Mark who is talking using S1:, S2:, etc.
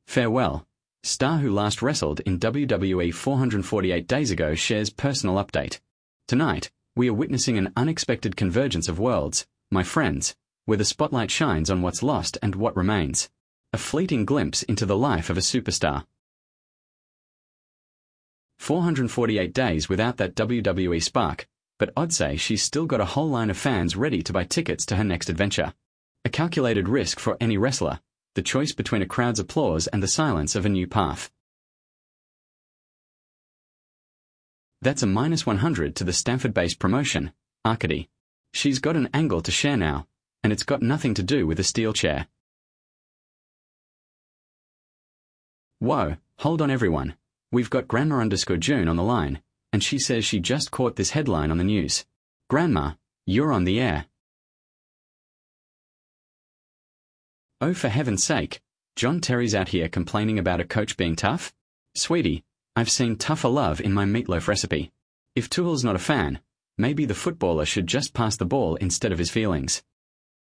S1: Farewell. Star who last wrestled in WWE 448 days ago shares personal update. Tonight, we are witnessing an unexpected convergence of worlds, my friends, where the spotlight shines on what's lost and what remains. A fleeting glimpse into the life of a superstar. 448 days without that WWE spark, but I'd say she's still got a whole line of fans ready to buy tickets to her next adventure. A calculated risk for any wrestler, the choice between a crowd's applause and the silence of a new path. That's a -100 to the Stanford-based promotion, Arcady. She's got an angle to share now, and it's got nothing to do with a steel chair. Whoa, hold on everyone. We've got Grandma_June on the line, and she says she just caught this headline on the news. Grandma, you're on the air. Oh, for heaven's sake, John Terry's out here complaining about a coach being tough? Sweetie, I've seen tougher love in my meatloaf recipe. If Tuhel's not a fan, maybe the footballer should just pass the ball instead of his feelings.